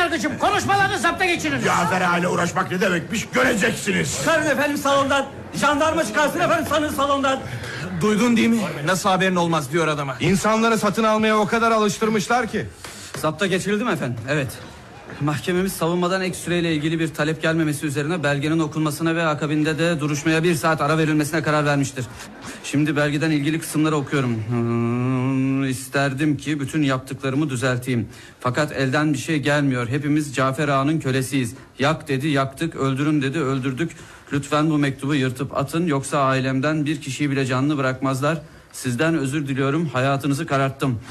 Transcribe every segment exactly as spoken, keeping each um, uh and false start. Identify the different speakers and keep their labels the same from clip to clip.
Speaker 1: yargıcım, konuşmalarını zapta geçirin.
Speaker 2: Cafer Ağa'yla uğraşmak ne demekmiş göreceksiniz.
Speaker 3: Çıkarın efendim salondan. Jandarma çıkarsın efendim sanın salondan.
Speaker 4: Duydun değil mi? Nasıl haberin olmaz diyor adama.
Speaker 5: İnsanları satın almaya o kadar alıştırmışlar ki.
Speaker 3: Zapta geçirildi mi efendim? Evet. Mahkememiz savunmadan ek süreyle ilgili bir talep gelmemesi üzerine belgenin okunmasına ve akabinde de duruşmaya bir saat ara verilmesine karar vermiştir. Şimdi belgeden ilgili kısımları okuyorum. Hmm, isterdim ki bütün yaptıklarımı düzelteyim. Fakat elden bir şey gelmiyor. Hepimiz Cafer Ağa'nın kölesiyiz. Yak dedi yaktık, öldürün dedi öldürdük. Lütfen bu mektubu yırtıp atın, yoksa ailemden bir kişiyi bile canlı bırakmazlar. Sizden özür diliyorum, hayatınızı kararttım.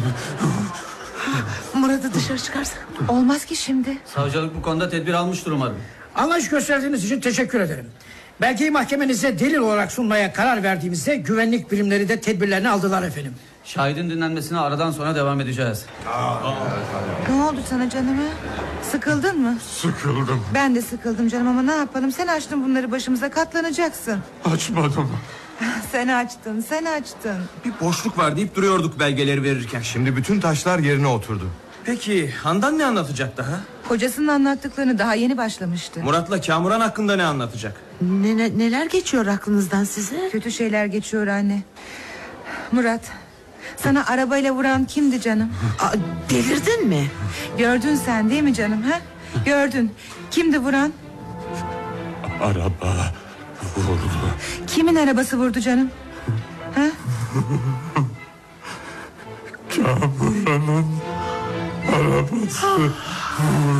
Speaker 6: Murat'ı dışarı çıkarsak. Olmaz ki şimdi.
Speaker 3: Savcılık bu konuda tedbir almıştır umarım.
Speaker 1: Anlayış gösterdiğiniz için teşekkür ederim. Belgeyi mahkemenize delil olarak sunmaya karar verdiğimizde güvenlik birimleri de tedbirlerini aldılar efendim.
Speaker 3: Şahidin dinlenmesine aradan sonra devam edeceğiz.
Speaker 6: Ne oldu sana canım ha? Sıkıldın mı?
Speaker 2: Sıkıldım.
Speaker 6: Ben de sıkıldım canım ama ne yapalım? Sen açtın bunları, başımıza katlanacaksın.
Speaker 2: Açmadım.
Speaker 6: Sen açtın, sen açtın.
Speaker 4: Bir boşluk var deyip duruyorduk belgeleri verirken.
Speaker 5: Şimdi bütün taşlar yerine oturdu.
Speaker 4: Peki Handan ne anlatacak daha?
Speaker 6: Kocasının anlattıklarını daha yeni başlamıştı.
Speaker 4: Murat'la Kamuran hakkında ne anlatacak?
Speaker 7: Ne, ne, neler geçiyor aklınızdan size?
Speaker 6: Kötü şeyler geçiyor anne. Murat, sana arabayla vuran kimdi canım?
Speaker 7: Aa, delirdin mi?
Speaker 6: Gördün sen değil mi canım ha? Gördün. Kimdi vuran?
Speaker 2: Araba vurdu.
Speaker 6: Kimin arabası vurdu canım? Ha?
Speaker 2: Kamuran'ın arabası vurdu.